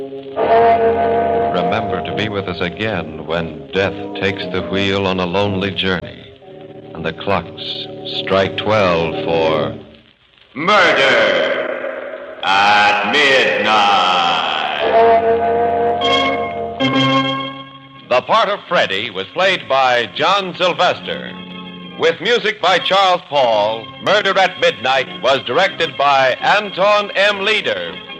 Remember to be with us again when death takes the wheel on a lonely journey and the clocks strike 12 for Murder at Midnight. The part of Freddy was played by John Sylvester. With music by Charles Paul, Murder at Midnight was directed by Anton M. Leader